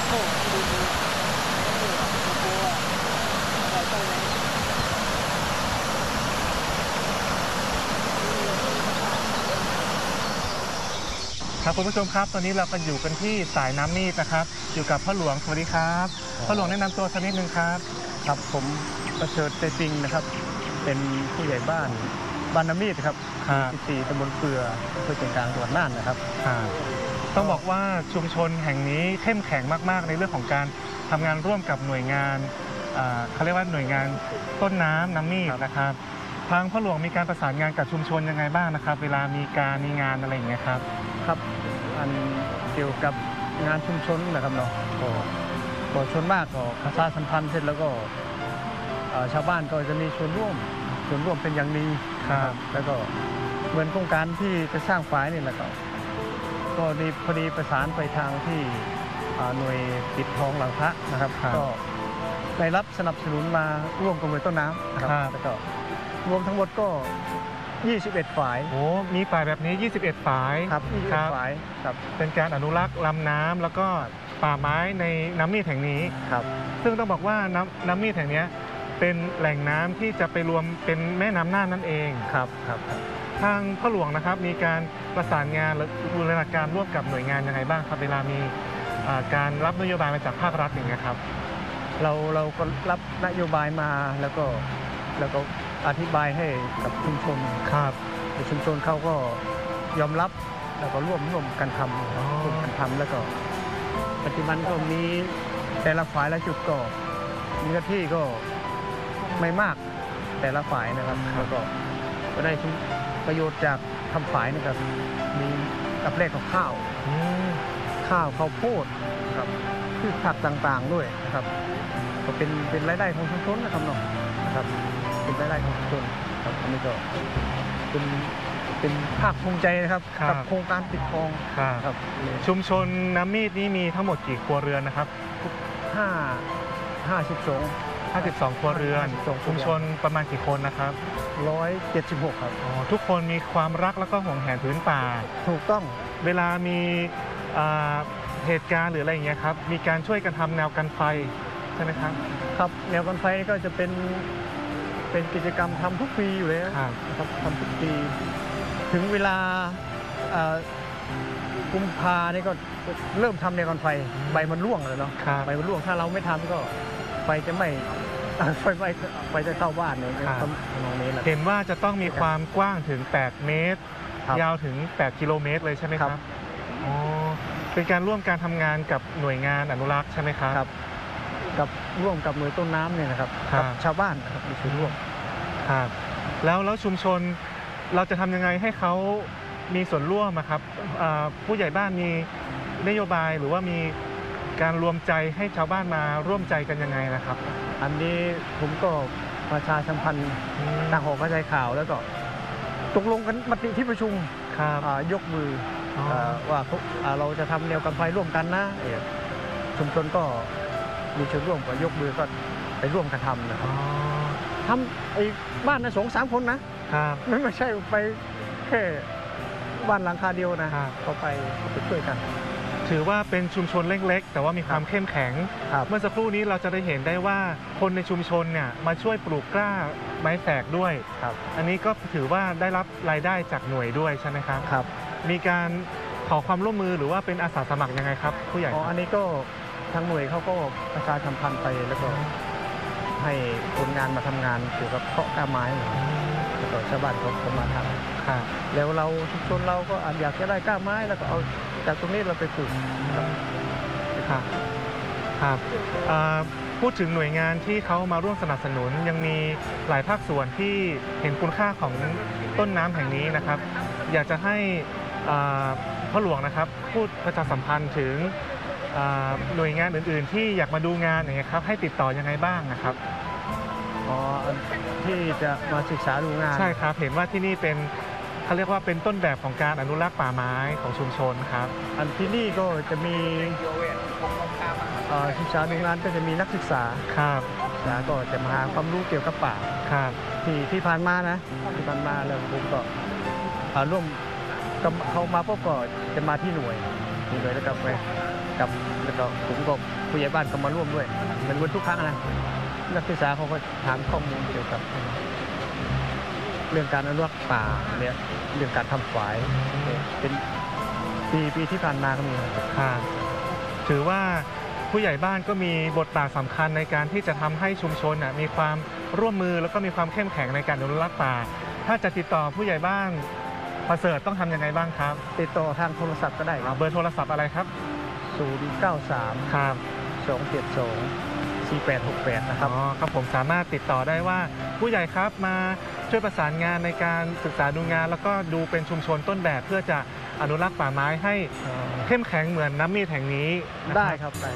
ครับคุณผู้ชมครับตอนนี้เราก็อยู่กันที่สายน้ำมีดนะครับอยู่กับพ่อหลวงสวัสดีครับพ่อหลวงแนะนำตัวสักนิดนึงครับครับผมประเสริฐเตปิงนะครับเป็นผู้ใหญ่บ้านน้ำมีดครับที่4ตำบลเปืออำเภอเชียงกลางจังหวัดน่านนะครับต้องบอกว่าชุมชนแห่งนี้เข้มแข็งมากๆในเรื่องของการทำงานร่วมกับหน่วยงานเขาเรียกว่าหน่วยงานต้นน้ำมีดนะครับทางพ่อหลวงมีการประสานงานกับชุมชนยังไงบ้างนะครับเวลามีงานอะไรอย่างเงี้ยครับครับอันเกี่ยวกับงานชุมชนนะครับเนาะก็ชนมากก็ประชาสัมพันธ์เสร็จแล้วก็ชาวบ้านก็จะมีส่วนร่วมเป็นอย่างดีครับแล้วก็เหมือนโครงการที่จะสร้างฝายนี่แหละก็ดีพอดีประสานไปทางที่หน่วยปิดทองหลังพระนะครับก็ได้รับสนับสนุนมาร่วมกับหน่วยต้นน้ำนะครับแล้วก็รวมทั้งหมดก็21 ฝ่ายโอ้มีฝ่ายแบบนี้21 ฝ่ายครับ21 ฝ่ายครับเป็นการอนุรักษ์ลำน้ำแล้วก็ป่าไม้ในน้ำมีดแห่งนี้ครับซึ่งต้องบอกว่าน้ำมีดแห่งนี้เป็นแหล่งน้ำที่จะไปรวมเป็นแม่น้ำน่านนั่นเองครับทางพ่อหลวงนะครับมีการประสานงานหรือบูรณาการร่วมกับหน่วยงานยังไงบ้างครับเวลามีการรับนโยบายมาจากภาครัฐอย่างเงี้ยครับเราก็รับนโยบายมาแล้วก็อธิบายให้กับชุมชนครับชุมชนเขาก็ยอมรับแล้วก็ร่วมกันทำแล้วก็ปัจจุบันก็มีแต่ละฝ่ายละจุดก็มีหน้าที่ก็ไม่มากแต่ละฝ่ายนะครับแล้วก็ได้ประโยชน์จากทำฝ่ายนะครับมีกับแรกกับข้าวโพดครับพืชผักต่างๆด้วยนะครับก็เป็นรายได้ของชุมชนนะครับเนาะนะครับเป็นรายได้ของชุมชนครับอันนี้ก็เป็นภาคภูมิใจนะครับกับโครงการปิดทองครับชุมชนน้ำมีดนี้มีทั้งหมดกี่ครัวเรือนนะครับ 52 ครัวเรือนชุมชนประมาณกี่คนนะครับ 176ครับทุกคนมีความรักแล้วก็ห่วงแหนพื้นป่าถูกต้องเวลามีเหตุการณ์หรืออะไรอย่างเงี้ยครับมีการช่วยกันทำแนวกันไฟใช่ไหมครับครับแนวกันไฟก็จะเป็นกิจกรรมทำทุกปีอยู่แล้วครับทำทุกปีถึงเวลากุมภาเนี่ยก็เริ่มทำแนวกันไฟใบมันร่วงเลยเนาะใบมันร่วงถ้าเราไม่ทำก็ไฟจะไม่ไฟจะเข้าบ้านเลยตรงนี้แหละเห็นว่าจะต้องมีความกว้างถึง8 เมตรยาวถึง8 กิโลเมตรเลยใช่ไหมครับอ๋อเป็นการร่วมการทำงานกับหน่วยงานอนุรักษ์ใช่ไหมครับกับร่วมกับหน่วยต้นน้ำเนี่ยนะครับกับชาวบ้านนะครับมีส่วนร่วมครับแล้วชุมชนเราจะทำยังไงให้เขามีส่วนร่วมครับผู้ใหญ่บ้านมีนโยบายหรือว่ามีการรวมใจให้ชาวบ้านมาร่วมใจกันยังไงนะครับอันนี้ผมก็ประชาสัมพันธ์ต่างหอกระจายข่าวแล้วก็ตกลงกันมติที่ประชุมยกมือว่าเราจะทำแนวกันไฟร่วมกันนะชุมชนก็มีส่วนร่วมกับยกมือก็ไปร่วมกันทำนะครับทำไอ้บ้านนะ2-3 คนนะไม่ใช่ไปแค่บ้านหลังคาเดียวนะเขาไปช่วยกันถือว่าเป็นชุมชนเล็กๆแต่ว่ามีความเข้มแข็งเมื่อสักครู่นี้เราจะได้เห็นได้ว่าคนในชุมชนเนี่ยมาช่วยปลูกกล้าไม้แฝกด้วยอันนี้ก็ถือว่าได้รับรายได้จากหน่วยด้วยใช่ไหมครับมีการขอความร่วมมือหรือว่าเป็นอาสาสมัครยังไงครับผู้ใหญ่อันนี้ก็ทางหน่วยเขาก็ประชาสัมพันธ์ไปแล้วก็ให้คนงานมาทำงานเกี่ยวกับเพาะกล้าไม้แล้วก็ชาวบ้านเขามาทำแล้วเราชุมชนเราก็อยากจะได้กล้าไม้แล้วก็เอาจากตรงนี้เราไปปลูกครับพูดถึงหน่วยงานที่เขามาร่วมสนับสนุนยังมีหลายภาคส่วนที่เห็นคุณค่าของต้นน้ำแห่งนี้นะครับอยากจะให้พ่อหลวงนะครับพูดประชาสัมพันธ์ถึงหน่วยงานอื่นๆที่อยากมาดูงานอย่างเงี้ยครับให้ติดต่อยังไงบ้างนะครับที่จะมาศึกษาดูงานใช่ครับเห็นว่าที่นี่เป็นเขาเรียกว่าเป็นต้นแบบของการอนุรักษ์ป่าไม้ของชุมชนครับอันที่นี่ก็จะมีศึกษาดูงานก็จะมีนักศึกษาก็จะมาหาความรู้เกี่ยวกับป่าที่ผ่านมานะที่ผ่านมาแล้วผมก็ร่วมเขามาปุ๊บก็จะมาที่หน่วยนี่เลยแล้วก็ไปกับแล้วก็ผมก็ผู้ใหญ่บ้านก็มาร่วมด้วยเหมือนทุกครั้งนะนักศึกษาเขาก็ถามข้อมูลเกี่ยวกับเรื่องการอนุรักษ์ป่าเนี่ยเรื่องการทำฝายเป็นปีที่ผ่านมาก็มีค่ะถือว่าผู้ใหญ่บ้านก็มีบทบาทสำคัญในการที่จะทำให้ชุมชนมีความร่วมมือแล้วก็มีความเข้มแข็งในการอนุรักษ์ป่าถ้าจะติดต่อผู้ใหญ่บ้านประเสริฐต้องทำยังไงบ้างครับติดต่อทางโทรศัพท์ก็ได้เบอร์โทรศัพท์อะไรครับ 093 ครับ 272 4868นะครับครับผมสามารถติดต่อได้ว่าผู้ใหญ่ครับมาช่วยประสานงานในการศึกษาดูงานแล้วก็ดูเป็นชุมชนต้นแบบเพื่อจะอนุรักษ์ป่าไม้ให้เข้มแข็งเหมือนน้ำมีดแห่งนี้ได้ครับได้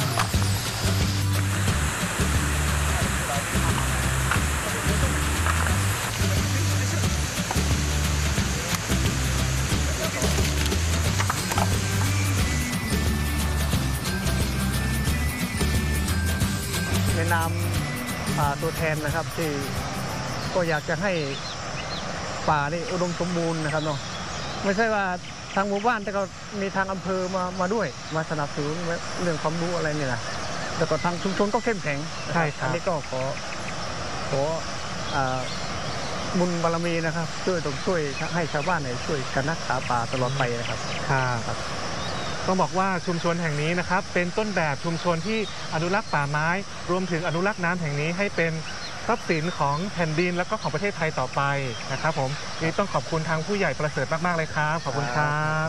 ในนามตัวแทนนะครับที่ก็อยากจะให้ป่านี่อุดมสมบูรณ์นะครับเนาะไม่ใช่ว่าทางหมู่บ้านแต่ก็มีทางอำเภอมาด้วยมาสนับสนุนเรื่องความรู้อะไรนี่นะแล้วก็ทางชุมชนก็เข้มแข็งใช่ครับอันนี้ก็ขอบุญบารมีนะครับช่วยให้ชาวบ้านช่วยกันรักษาป่าตลอดไปนะครับครับต้องบอกว่าชุมชนแห่งนี้นะครับเป็นต้นแบบชุมชนที่อนุรักษ์ป่าไม้รวมถึงอนุรักษ์น้ำแห่งนี้ให้เป็นทรัพย์สินของแผ่นดินแล้วก็ของประเทศไทยต่อไปนะครับผมนี่ต้องขอบคุณทางผู้ใหญ่ประเสริฐมากๆเลยครับขอบคุณครับ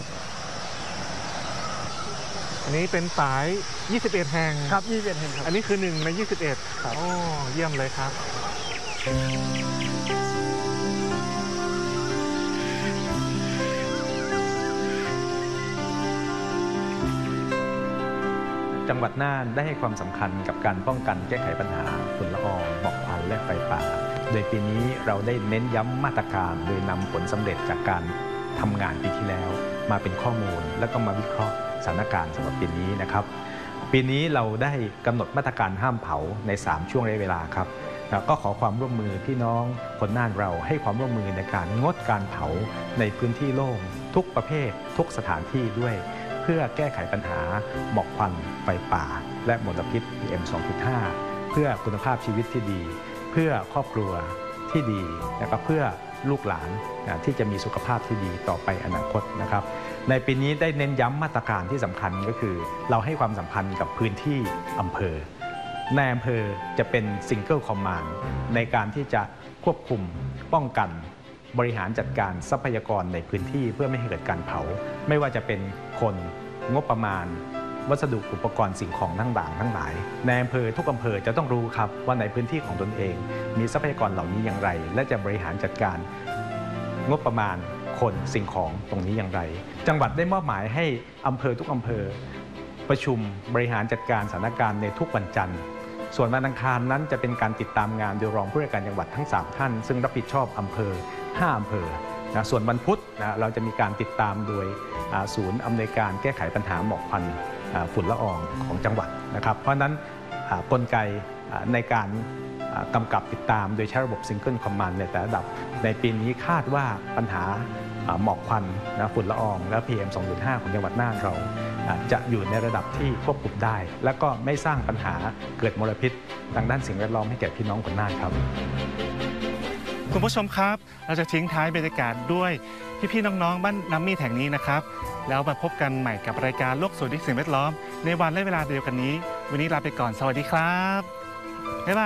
อันนี้เป็นสาย21แห่งครับ21แห่งครับอันนี้คือ1ใน21 ครับโอ้เยี่ยมเลยครับจังหวัดน่านได้ให้ความสำคัญกับการป้องกันแก้ไขปัญหาฝุ่นละอองหมอกควันและไฟป่าโดยปีนี้เราได้เน้นย้ำมาตรการโดยนำผลสำเร็จจากการทำงานปีที่แล้วมาเป็นข้อมูลแล้วก็มาวิเคราะห์สถานการณ์สำหรับปีนี้นะครับปีนี้เราได้กำหนดมาตรการห้ามเผาใน3ช่วงระยะเวลาครับก็ขอความร่วมมือพี่น้องคนน่านเราให้ความร่วมมือในการงดการเผาในพื้นที่โล่งทุกประเภททุกสถานที่ด้วยเพื่อแก้ไขปัญหาหมอกควันไฟป่าและมลพิษ PM 2.5 เพื่อคุณภาพชีวิตที่ดีเพื่อครอบครัวที่ดีนะครับเพื่อลูกหลานที่จะมีสุขภาพที่ดีต่อไปอนาคตนะครับในปีนี้ได้เน้นย้ำมาตรการที่สำคัญก็คือเราให้ความสำคัญกับพื้นที่อำเภอในอำเภอจะเป็นซิงเกิลคอมมานด์ในการที่จะควบคุมป้องกันบริหารจัดการทรัพยากรในพื้นที่เพื่อไม่ให้เกิดการเผาไม่ว่าจะเป็นคนงบประมาณวัสดุอุปกรณ์สิ่งของต่างๆทั้งหลายในอำเภอทุกอำเภอจะต้องรู้ครับว่าในพื้นที่ของตนเองมีทรัพยากรเหล่านี้อย่างไรและจะบริหารจัดการงบประมาณคนสิ่งของตรงนี้อย่างไรจังหวัดได้มอบหมายให้อำเภอทุกอำเภอประชุมบริหารจัดการสถานการณ์ในทุกวันจันทร์ส่วนวันอังคารนั้นจะเป็นการติดตามงานโดยรองผู้ว่าการจังหวัดทั้ง3ท่านซึ่งรับผิดชอบอำเภอ5อำเภอส่วนวันพุธเราจะมีการติดตามโดยศูนย์อำนวยการแก้ไขปัญหาหมอกควันฝุ่นละอองของจังหวัดนะครับเพราะนั้นกลไกในการกำกับติดตามโดยใช้ระบบซิงเกิลคอมมานด์ในแต่ระดับในปีนี้คาดว่าปัญหาหมอกควันฝุ่นละอองและ PM 2.5 ของจังหวัดน่านเราจะอยู่ในระดับที่ควบคุมได้และก็ไม่สร้างปัญหาเกิดมลพิษทางด้านสิ่งแวดล้อมให้แก่พี่น้องคนน่านครับคุณผู้ชมครับเราจะทิ้งท้ายบรรยากาศด้วยพี่ๆน้องๆบ้านน้ำมีดแห่งนี้นะครับแล้วมาพบกันใหม่กับรายการโลกสวยด้วยสิ่งแวดล้อมในวันและเวลาเดียวกันนี้วันนี้ลาไปก่อนสวัสดีครับ